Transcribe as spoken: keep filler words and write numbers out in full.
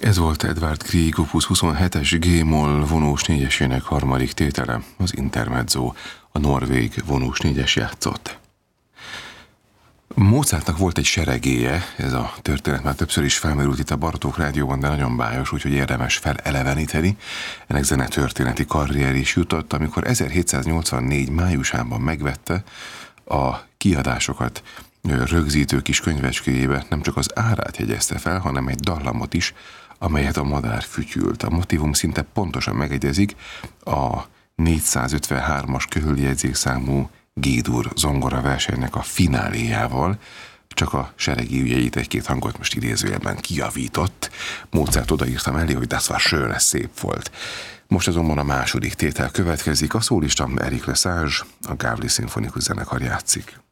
Ez volt Edvard Grieg opus huszonhetes G-moll vonós négyesének harmadik tétele, az Intermezzo, a norvég vonós négyes játszott. Mozartnak volt egy seregéje, ez a történet már többször is felmerült itt a Bartók Rádióban, de nagyon bájos, úgyhogy érdemes feleleveníteni. Ennek zenetörténeti karrier is jutott, amikor ezerhétszáznyolcvannégy májusában megvette a kiadásokat rögzítő kis könyvecskéjébe, nem csak az árát jegyezte fel, hanem egy dallamot is, amelyet a madár fütyült. A motivum szinte pontosan megegyezik a négyszázötvenhármas köhöljegyzékszámú G-dur zongora versenynek a fináléjával, csak a seregi ügyeit egy-két hangot most idézőjelben kijavított. Mozart odaírtam elé, hogy das war schön, ez szép volt. Most azonban a második tétel következik, a szólista Eric Lesage, a Gavli Szimfonikus Zenekar játszik.